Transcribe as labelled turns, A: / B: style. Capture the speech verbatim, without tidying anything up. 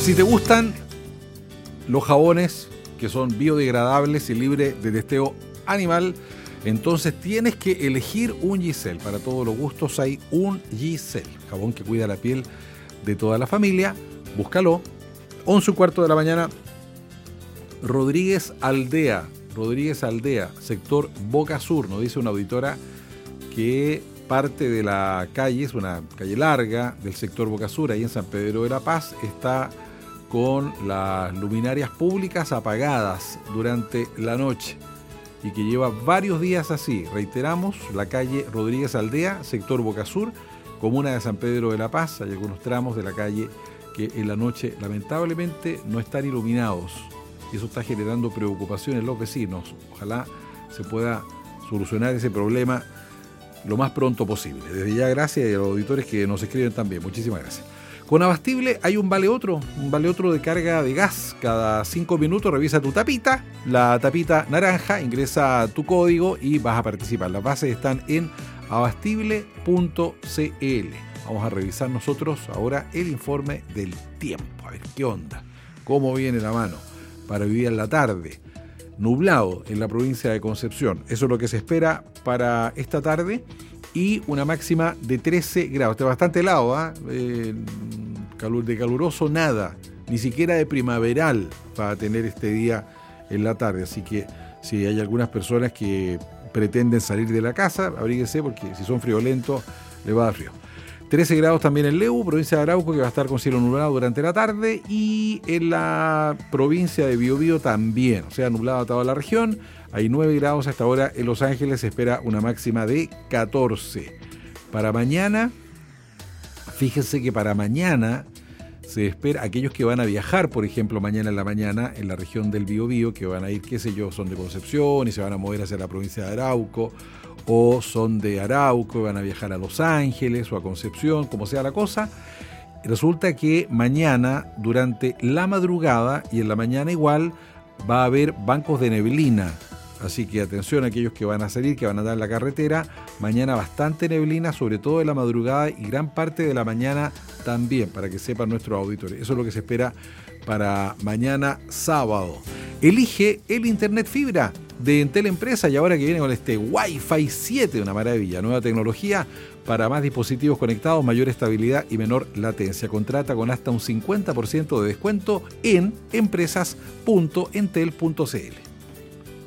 A: Si te gustan los jabones que son biodegradables y libres de testeo animal, entonces tienes que elegir un Giselle. Para todos los gustos hay un Giselle, jabón que cuida la piel de toda la familia. Búscalo. once y cuarto de la mañana, Rodríguez Aldea, Rodríguez Aldea, sector Boca Sur, nos dice una auditora que parte de la calle, es una calle larga del sector Boca Sur, ahí en San Pedro de la Paz, está con las luminarias públicas apagadas durante la noche y que lleva varios días así. Reiteramos, la calle Rodríguez Aldea, sector Boca Sur, comuna de San Pedro de la Paz. Hay algunos tramos de la calle que en la noche lamentablemente no están iluminados y eso está generando preocupación en los vecinos. Ojalá se pueda solucionar ese problema lo más pronto posible. Desde ya, gracias a los auditores que nos escriben también. Muchísimas gracias. Con Abastible hay un vale otro, un vale otro de carga de gas. Cada cinco minutos revisa tu tapita, la tapita naranja, ingresa tu código y vas a participar. Las bases están en abastible punto c l. Vamos a revisar nosotros ahora el informe del tiempo. A ver qué onda, cómo viene la mano para vivir en la tarde. Nublado en la provincia de Concepción. Eso es lo que se espera para esta tarde. Y una máxima de trece grados. Está bastante helado, ¿eh? Eh, calor, de caluroso nada. Ni siquiera de primaveral va a tener este día en la tarde. Así que si hay algunas personas que pretenden salir de la casa, abríguese porque si son friolentos, le va a dar frío. trece grados también en Leu, provincia de Arauco, que va a estar con cielo nublado durante la tarde, y en la provincia de Biobío también, o sea, nublado a toda la región. Hay nueve grados hasta ahora. En Los Ángeles se espera una máxima de catorce. Para mañana, fíjense que para mañana se espera, aquellos que van a viajar, por ejemplo, mañana en la mañana en la región del Biobío, que van a ir, qué sé yo, son de Concepción y se van a mover hacia la provincia de Arauco, o son de Arauco y van a viajar a Los Ángeles o a Concepción, como sea la cosa. Resulta que mañana, durante la madrugada y en la mañana igual, va a haber bancos de neblina. Así que atención a aquellos que van a salir, que van a andar en la carretera. Mañana bastante neblina, sobre todo en la madrugada y gran parte de la mañana también, para que sepan nuestros auditores. Eso es lo que se espera para mañana sábado. Elige el Internet Fibra de Entel Empresa y ahora que viene con este Wi-Fi siete, una maravilla, nueva tecnología para más dispositivos conectados, mayor estabilidad y menor latencia. Contrata con hasta un cincuenta por ciento de descuento en empresas punto entel punto c l.